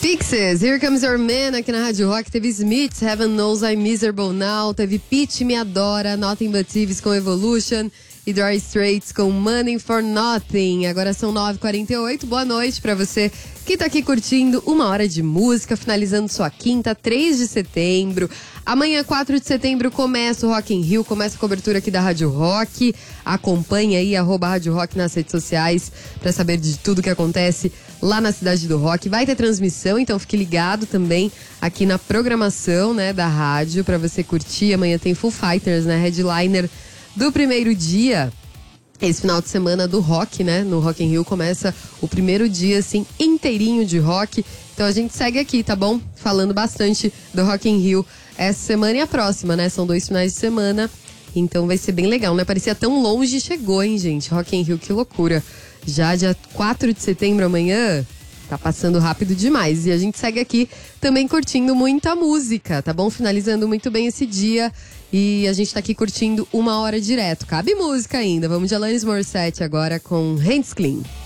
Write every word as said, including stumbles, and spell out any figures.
Pixies, Here Comes Your Man aqui na Rádio Rock. Teve Smiths, Heaven Knows I'm Miserable Now. Teve Pitty, Me Adora, Nothing But Thieves com Evolution e Dire Straits com Money For Nothing. Agora são nove e quarenta e oito. Boa noite pra você que tá aqui curtindo uma hora de música, finalizando sua quinta, três de setembro. Amanhã, quatro de setembro, começa o Rock in Rio, começa a cobertura aqui da Rádio Rock. Acompanhe aí, arroba Rádio Rock nas redes sociais pra saber de tudo que acontece lá na Cidade do Rock. Vai ter transmissão, então fique ligado também aqui na programação, né, da rádio pra você curtir. Amanhã tem Foo Fighters, né, headliner do primeiro dia. Esse final de semana do rock, né? No Rock in Rio começa o primeiro dia, assim, inteirinho de rock. Então a gente segue aqui, tá bom? Falando bastante do Rock in Rio essa semana e a próxima, né? São dois finais de semana, então vai ser bem legal, né? Parecia tão longe e chegou, hein, gente? Rock in Rio, que loucura. Já dia quatro de setembro amanhã, tá passando rápido demais. E a gente segue aqui também curtindo muita música, tá bom? Finalizando muito bem esse dia. E a gente tá aqui curtindo uma hora direto. Cabe música ainda. Vamos de Alanis Morissette agora com Hands Clean.